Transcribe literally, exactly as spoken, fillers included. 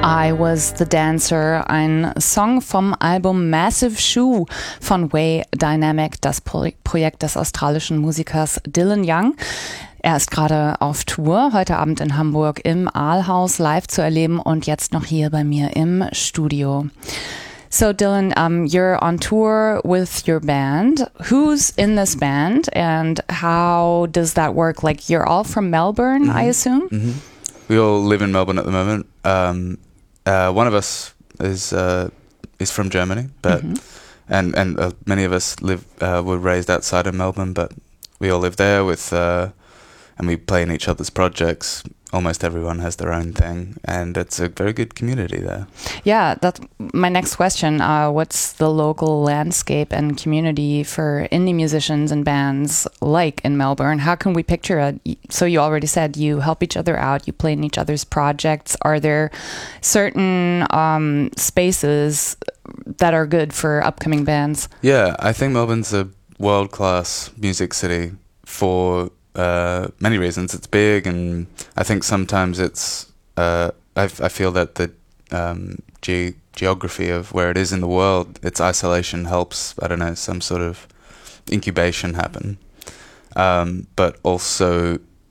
I Was the Dancer, ein Song vom Album Massive Shoe von Way Dynamic, das Pro- Projekt des australischen Musikers Dylan Young. Er ist gerade auf Tour, heute Abend in Hamburg im Aalhaus live zu erleben und jetzt noch hier bei mir im Studio. So Dylan, um, you're on tour with your band. Who's in this band and how does that work? Like you're all from Melbourne, mm-hmm. I assume? Mm-hmm. We all live in Melbourne at the moment. Um, uh, one of us is uh, is from Germany, but mm-hmm. and and uh, many of us live uh, were raised outside of Melbourne, but we all live there with uh, and we play in each other's projects. Almost everyone has their own thing, and it's a very good community there. Yeah, that's my next question. Uh, what's the local landscape and community for indie musicians and bands like in Melbourne? How can we picture it? So you already said you help each other out, you play in each other's projects. Are there certain um, spaces that are good for upcoming bands? Yeah, I think Melbourne's a world-class music city for Uh, many reasons. It's big, and I think sometimes it's. Uh, I, I feel that the um, ge- geography of where it is in the world, its isolation helps. I don't know, some sort of incubation happen. Um, but also,